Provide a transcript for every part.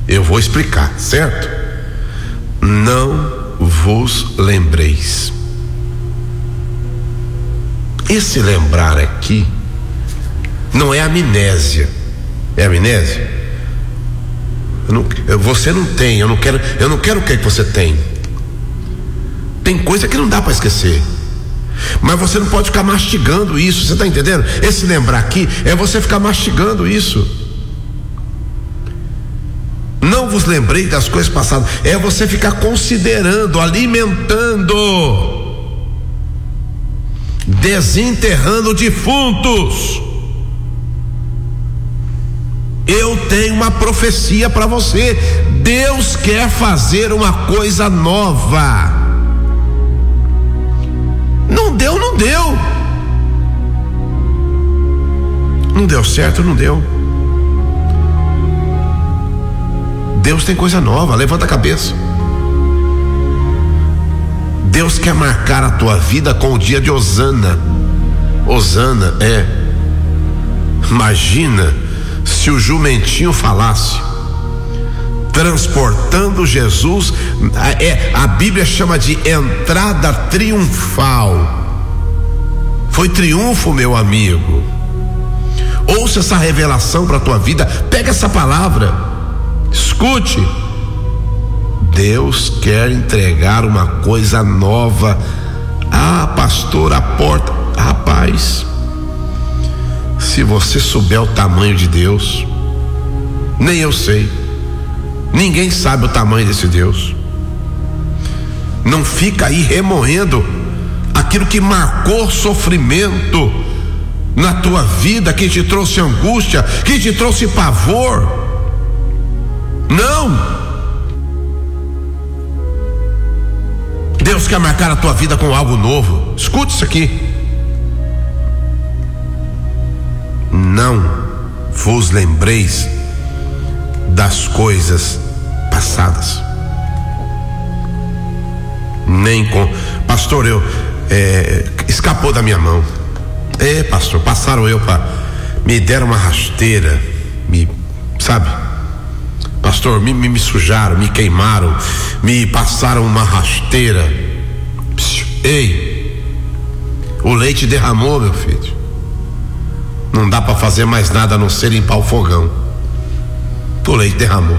Eu vou explicar, certo? Não vos lembreis. Esse lembrar aqui não é amnésia. É amnésia? Você não tem, eu não quero o que você tem. Tem coisa que não dá para esquecer. Mas você não pode ficar mastigando isso, você está entendendo? Esse lembrar aqui é você ficar mastigando isso. Não vos lembrei das coisas passadas, é você ficar considerando, alimentando, desenterrando defuntos. Eu tenho uma profecia para você. Deus quer fazer uma coisa nova. Não deu. Não deu certo, não deu. Deus tem coisa nova, levanta a cabeça. Deus quer marcar a tua vida com o dia de Hosana. Hosana imagina se o jumentinho falasse, transportando Jesus, a Bíblia chama de entrada triunfal. Foi triunfo, meu amigo. Ouça essa revelação para a tua vida, pega essa palavra, escute. Deus quer entregar uma coisa nova. Pastor, a porta, rapaz, se você souber o tamanho de Deus, nem eu sei, ninguém sabe o tamanho desse Deus. Não fica aí remoendo aquilo que marcou sofrimento na tua vida, que te trouxe angústia, que te trouxe pavor. Não. Deus quer marcar a tua vida com algo novo. Escute isso aqui. Não vos lembreis das coisas passadas. Nem com pastor, escapou da minha mão. Pastor, passaram me deram uma rasteira, sabe? Pastor, me sujaram, me queimaram, me passaram uma rasteira. Ei, o leite derramou, meu filho. Não dá para fazer mais nada a não ser limpar o fogão. O leite derramou.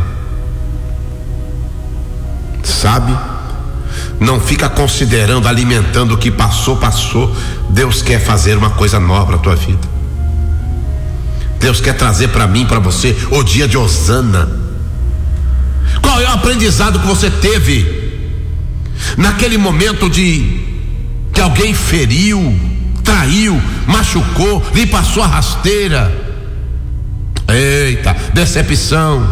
Sabe? Não fica considerando, alimentando o que passou. Deus quer fazer uma coisa nova para a tua vida. Deus quer trazer para mim, para você, o dia de Hosana. Qual é o aprendizado que você teve naquele momento que alguém feriu, traiu, machucou, lhe passou a rasteira? Eita, decepção.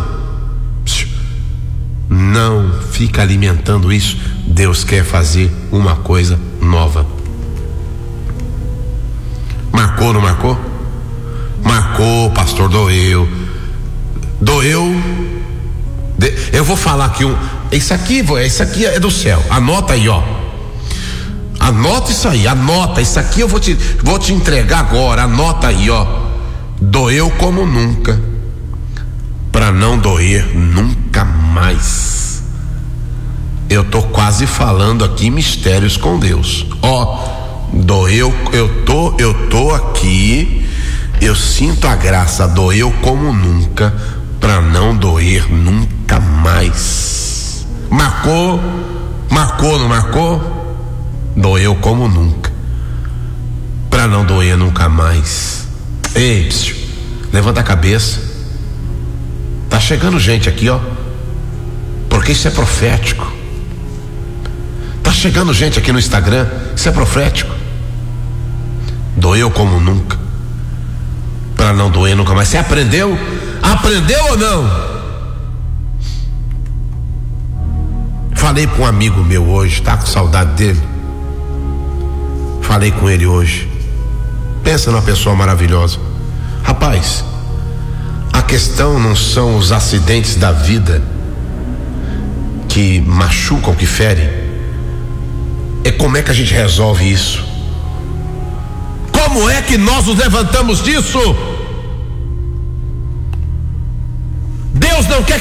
Não fica alimentando isso. Deus quer fazer uma coisa nova. Marcou, não marcou? Marcou, pastor, doeu. Eu vou falar aqui isso aqui é do céu. Anota aí, ó. Anota isso aí, anota. Isso aqui eu vou te entregar agora. Anota aí, ó. Doeu como nunca, para não doer nunca mais. Eu tô quase falando aqui mistérios com Deus. Doeu, eu tô aqui, eu sinto a graça, doeu como nunca, para não doer nunca mais. Marcou, não marcou? Doeu como nunca, para não doer nunca mais. Ei, levanta a cabeça. Tá chegando gente aqui, ó, porque isso é profético. Tá chegando gente aqui no Instagram, isso é profético. Doeu como nunca, para não doer nunca mais. Você aprendeu? Aprendeu ou não? Falei com um amigo meu hoje, tá com saudade dele. Falei com ele hoje. Pensa numa pessoa maravilhosa. Rapaz, a questão não são os acidentes da vida que machucam, que ferem. É como é que a gente resolve isso? Como é que nós nos levantamos disso? Deus não quer